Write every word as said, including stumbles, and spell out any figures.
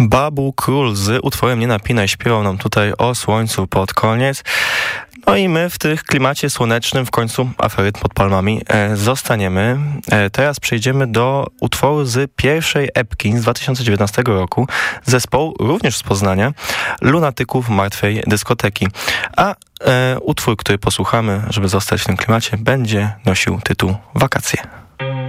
Babu Król z utworem Nie napinaj śpiewał nam tutaj o słońcu pod koniec. No i my w tych klimacie słonecznym w końcu aferyt pod palmami e, zostaniemy. E, teraz przejdziemy do utworu z pierwszej epki z dwa tysiące dziewiętnastego roku zespołu również z Poznania Lunatyków Martwej Dyskoteki. A e, utwór, który posłuchamy, żeby zostać w tym klimacie, będzie nosił tytuł Wakacje.